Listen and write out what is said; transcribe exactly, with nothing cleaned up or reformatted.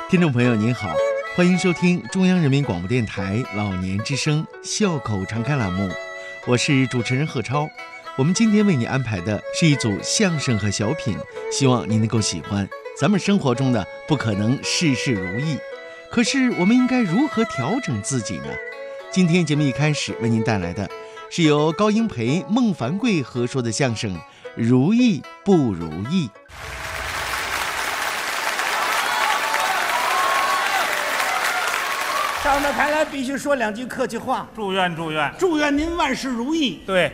听众朋友您好，欢迎收听中央人民广播电台老年之声笑口常开栏目，我是主持人贺超。我们今天为你安排的是一组相声和小品，希望您能够喜欢。咱们生活中的不可能事事如意，可是我们应该如何调整自己呢？今天节目一开始为您带来的是由高英培、孟凡贵合说的相声《如意不如意》。 上到台来必须说两句客气话， 祝愿祝愿， 祝愿您万事如意。 对，